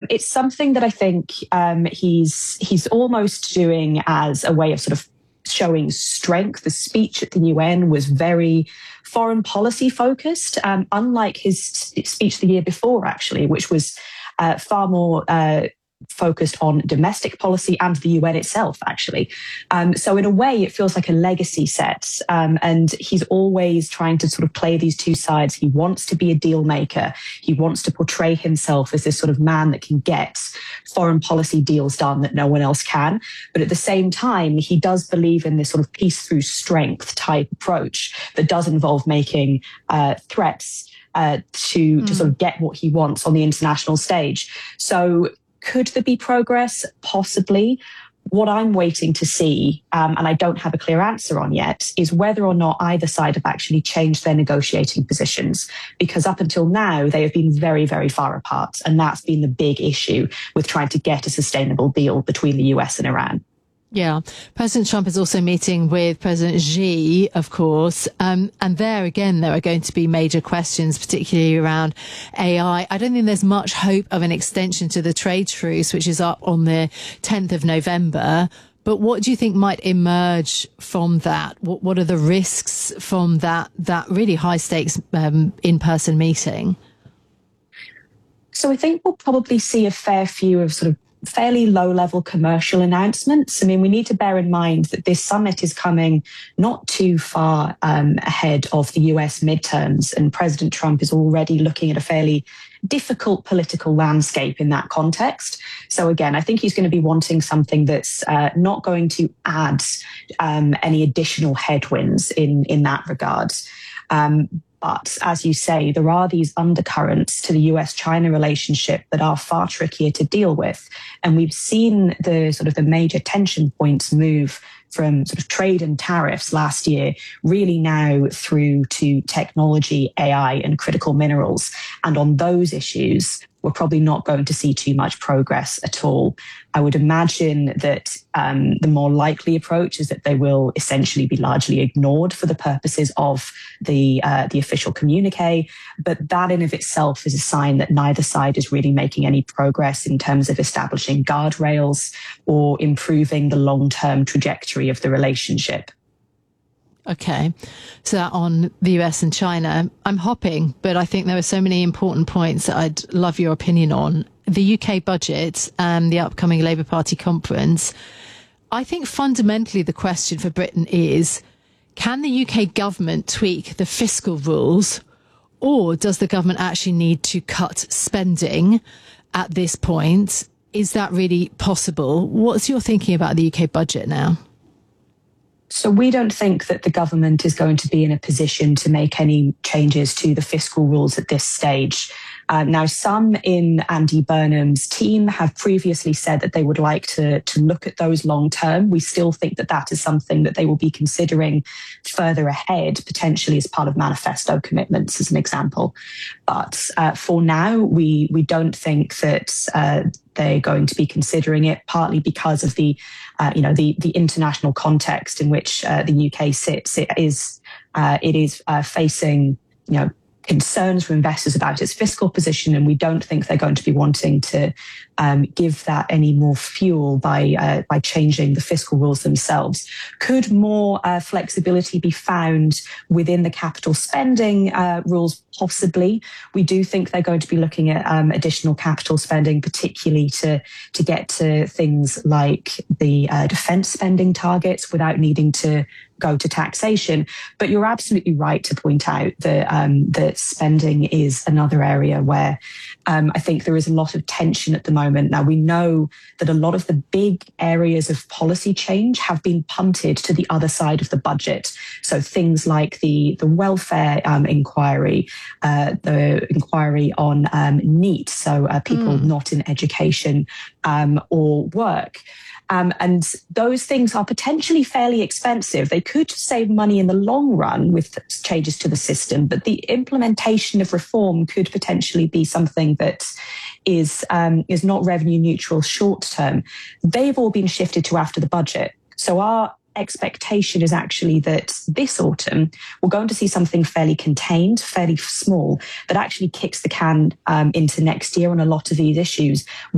it's something that I think he's almost doing as a way of sort of showing strength. The speech at the UN was very foreign policy focused, unlike his speech the year before, actually, which was far more focused on domestic policy and the UN itself, actually. So in a way, it feels like a legacy set. And he's always trying to sort of play these two sides. He wants to be a deal maker. He wants to portray himself as this sort of man that can get foreign policy deals done that no one else can. But at the same time, he does believe in this sort of peace through strength type approach that does involve making threats to sort of get what he wants on the international stage. So could there be progress? Possibly. What I'm waiting to see, and I don't have a clear answer on yet, is whether or not either side have actually changed their negotiating positions. Because up until now, they have been very, very far apart. And that's been the big issue with trying to get a sustainable deal between the US and Iran. Yeah. President Trump is also meeting with President Xi, of course. And there again, there are going to be major questions, particularly around AI. I don't think there's much hope of an extension to the trade truce, which is up on the 10th of November. But what do you think might emerge from that? What are the risks from that really high stakes in-person meeting? So I think we'll probably see a fair few of sort of fairly low-level commercial announcements. I mean, we need to bear in mind that this summit is coming not too far ahead of the US midterms, and President Trump is already looking at a fairly difficult political landscape in that context. So again, I think he's going to be wanting something that's not going to add any additional headwinds in that regard. But as you say, there are these undercurrents to the US-China relationship that are far trickier to deal with. And we've seen the major tension points move from sort of trade and tariffs last year, really now through to technology, AI, and critical minerals. And on those issues, we're probably not going to see too much progress at all. I would imagine that the more likely approach is that they will essentially be largely ignored for the purposes of the official communique. But that in of itself is a sign that neither side is really making any progress in terms of establishing guardrails or improving the long-term trajectory of the relationship. Okay. So that on the US and China, I'm hopping, but I think there are so many important points that I'd love your opinion on. The UK budget and the upcoming Labour Party conference. I think fundamentally the question for Britain is, can the UK government tweak the fiscal rules, or does the government actually need to cut spending at this point? Is that really possible? What's your thinking about the UK budget now? So we don't think that the government is going to be in a position to make any changes to the fiscal rules at this stage. Now, some in Andy Burnham's team have previously said that they would like to look at those long term. We still think that that is something that they will be considering further ahead, potentially as part of manifesto commitments, as an example. But for now, we don't think that they're going to be considering it, partly because of the international context in which the UK sits. It is facing, concerns from investors about its fiscal position, and we don't think they're going to be wanting to give that any more fuel by changing the fiscal rules themselves. Could more flexibility be found within the capital spending rules? Possibly. We do think they're going to be looking at additional capital spending, particularly to get to things like the defence spending targets without needing to go to taxation. But you're absolutely right to point out that spending is another area where I think there is a lot of tension at the moment. Now, we know that a lot of the big areas of policy change have been punted to the other side of the budget. So things like the welfare inquiry, the inquiry on NEET, so people not in education or work. And those things are potentially fairly expensive. They could save money in the long run with changes to the system, but the implementation of reform could potentially be something that is not revenue neutral short term. They've all been shifted to after the budget. So our expectation is actually that this autumn we're going to see something fairly contained, fairly small, that actually kicks the can into next year on a lot of these issues.